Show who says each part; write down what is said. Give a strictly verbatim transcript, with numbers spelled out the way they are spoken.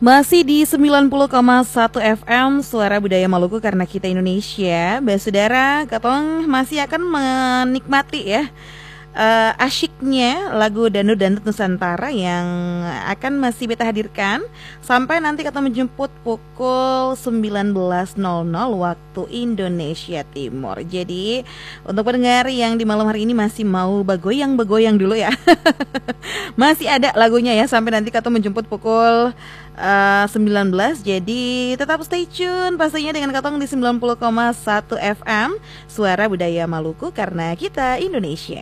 Speaker 1: Masih di sembilan puluh koma satu F M Suara Budaya Maluku karena kita Indonesia. Saudara, Katong masih akan menikmati ya uh, asyiknya lagu Dangdut dan Nusantara yang akan masih beta hadirkan sampai nanti Katong menjemput pukul sembilan belas nol nol waktu Indonesia Timur. Jadi untuk pendengar yang di malam hari ini masih mau bagoyang-bagoyang dulu ya masih ada lagunya ya sampai nanti Katong menjemput pukul Uh, sembilan belas. Jadi tetap stay tune pastinya dengan Katong di sembilan puluh koma satu F M Suara Budaya Maluku karena kita Indonesia.